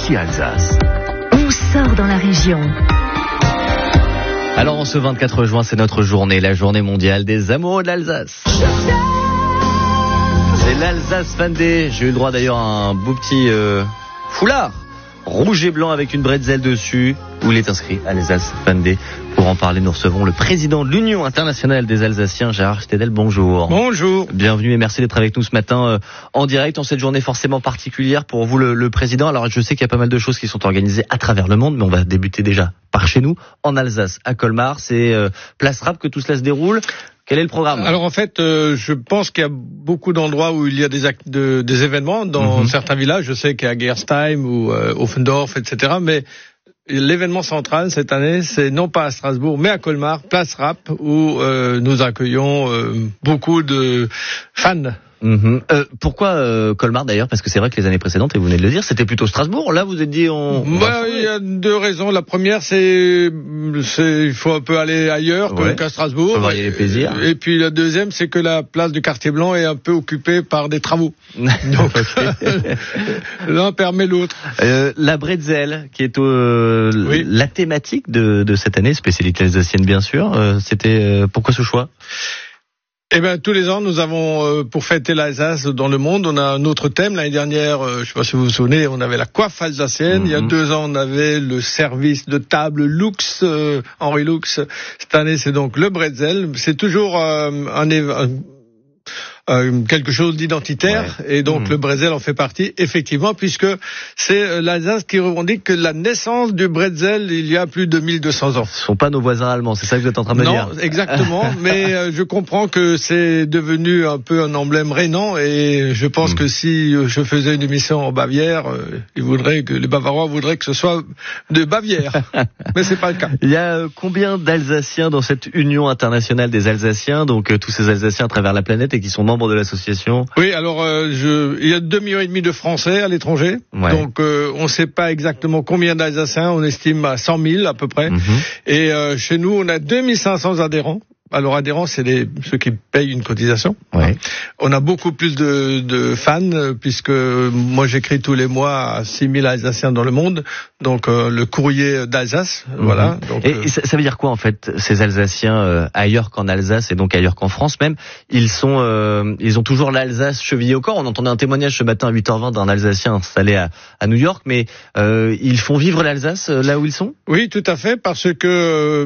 Ici Alsace. On sort dans la région. Alors, en ce 24 juin, c'est notre journée, la journée mondiale des amoureux de l'Alsace. C'est l'Alsace Fan Day. J'ai eu le droit d'ailleurs à un beau petit foulard rouge et blanc avec une bretzel dessus, où il est inscrit Alsace Fan Day. Pour en parler, nous recevons le président de l'Union internationale des Alsaciens, Gérard Stedel. Bonjour. Bonjour. Bienvenue et merci d'être avec nous ce matin en direct, en cette journée forcément particulière pour vous, le président. Alors, je sais qu'il y a pas mal de choses qui sont organisées à travers le monde, mais on va débuter déjà par chez nous, en Alsace, à Colmar. C'est Place Rapp que tout cela se déroule. Quel est le programme ? Alors en fait, je pense qu'il y a beaucoup d'endroits où il y a des événements dans certains villages. Je sais qu'il y a Gerstheim ou Offendorf, etc. Mais l'événement central cette année, c'est non pas à Strasbourg, mais à Colmar, Place Rapp, où nous accueillons beaucoup de fans. Pourquoi Colmar d'ailleurs ? Parce que c'est vrai que les années précédentes, et vous venez de le dire, c'était plutôt Strasbourg. Là, vous êtes dit il y a deux raisons. La première, c'est il faut un peu aller ailleurs qu'à Strasbourg. Faut varier les plaisirs. Et puis la deuxième, c'est que la place du Quartier Blanc est un peu occupée par des travaux. Donc l'un permet l'autre. La bretzel, qui est la thématique de cette année, spécialité alsacienne bien sûr. C'était pourquoi ce choix ? Eh ben, tous les ans, nous avons, pour fêter l'Alsace dans le monde, on a un autre thème. L'année dernière, je sais pas si vous vous souvenez, on avait la coiffe alsacienne. Il y a 2 ans, on avait le service de table Lux, Henri Lux. Cette année, c'est donc le bretzel. C'est toujours quelque chose d'identitaire, et donc le bretzel en fait partie, effectivement, puisque c'est l'Alsace qui revendique que la naissance du bretzel il y a plus de 1200 ans. Ce ne sont pas nos voisins allemands, c'est ça que vous êtes en train de me dire ? Non, exactement, mais je comprends que c'est devenu un peu un emblème rhénan, et je pense que si je faisais une émission en Bavière, les Bavarois voudraient que ce soit de Bavière, mais c'est pas le cas. Il y a combien d'Alsaciens dans cette Union internationale des Alsaciens, donc tous ces Alsaciens à travers la planète et qui sont membres de l'association ? Oui, alors il y a 2,5 millions de Français à l'étranger, donc on ne sait pas exactement combien d'Alsaciens, on estime à 100 000 à peu près, et chez nous on a 2500 adhérents. Alors adhérents, c'est ceux qui payent une cotisation. On a beaucoup plus de fans, puisque moi j'écris tous les mois à 6000 Alsaciens dans le monde, donc le courrier d'Alsace, voilà. Donc, et ça veut dire quoi en fait, ces Alsaciens ailleurs qu'en Alsace et donc ailleurs qu'en France même, ils ont toujours l'Alsace chevillée au corps. On entendait un témoignage ce matin à 8h20 d'un Alsacien installé à New York, mais ils font vivre l'Alsace là où ils sont ? Oui, tout à fait, parce que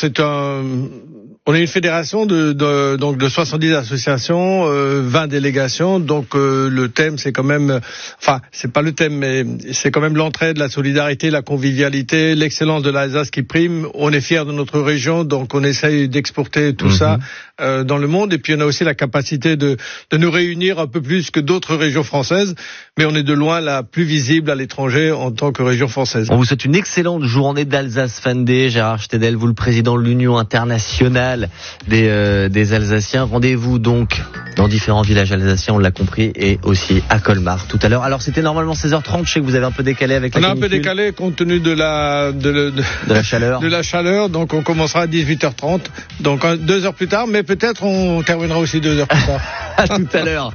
on est une fédération donc de 70 associations, 20 délégations. Donc le thème, c'est quand même, c'est pas le thème, mais c'est quand même l'entraide, la solidarité, la convivialité, l'excellence de l'Alsace qui prime. On est fiers de notre région, donc on essaye d'exporter tout ça dans le monde. Et puis on a aussi la capacité de nous réunir un peu plus que d'autres régions françaises, mais on est de loin la plus visible à l'étranger en tant que région française. On vous souhaite une excellente journée d'Alsace Fan Day, Gérard Stedel, vous le président de l'Union internationale des Alsaciens. Rendez-vous donc dans différents villages alsaciens, on l'a compris, et aussi à Colmar tout à l'heure. Alors c'était normalement 16h30, je sais que vous avez un peu décalé avec la canicule. On a un peu décalé compte tenu de la chaleur. De la chaleur, donc on commencera à 18h30, donc 2 heures plus tard, mais peut-être on terminera aussi 2 heures plus tard. À tout à l'heure.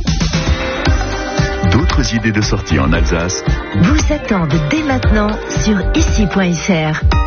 D'autres idées de sortie en Alsace Vous attendent dès maintenant sur ici.fr.